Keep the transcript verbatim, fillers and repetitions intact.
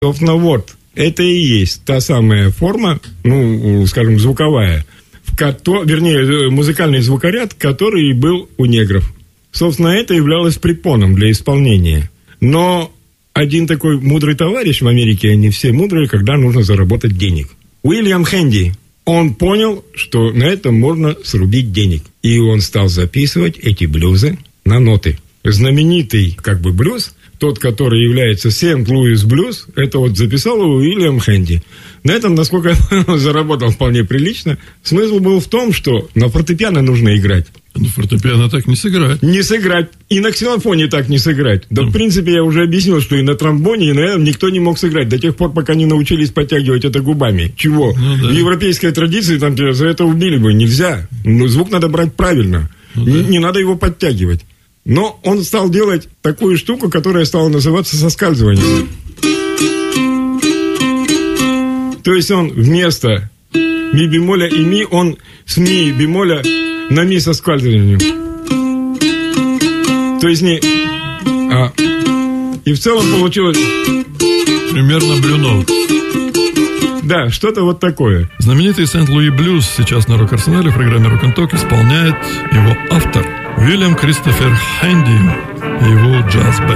Собственно, вот, это и есть та самая форма, ну, скажем, звуковая, в ко- вернее, музыкальный звукоряд, который был у негров. Собственно, это являлось препоном для исполнения. Но один такой мудрый товарищ в Америке, они все мудрые, когда нужно заработать денег. Уильям Хэнди, он понял, что на этом можно срубить денег. И он стал записывать эти блюзы на ноты. Знаменитый, как бы, блюз, тот, который является Сент-Луис блюз, это вот записал Уильям Хэнди. На этом, насколько я понял, заработал вполне прилично. Смысл был в том, что на фортепиано нужно играть. На фортепиано так не сыграть. Не сыграть. И на ксилофоне так не сыграть. Да, mm. в принципе, я уже объяснил, что и на тромбоне, и на этом никто не мог сыграть до тех пор, пока не научились подтягивать это губами. Чего? Ну, да. В европейской традиции там тебя за это убили бы. Нельзя. Ну, звук надо брать правильно. Ну, не, да. не надо его подтягивать. Но он стал делать такую штуку, которая стала называться соскальзыванием. То есть он вместо ми бемоля и ми, он с ми бемоля на ми соскальзыванием. То есть не... А, и в целом получилось... Примерно блю ноут. Да, что-то вот такое. Знаменитый Сент-Луи блюз сейчас на Рок-Арсенале в программе Рок-н-Ток исполняет его автор Уильям Кристофер Хэнди и его джаз-бэнд.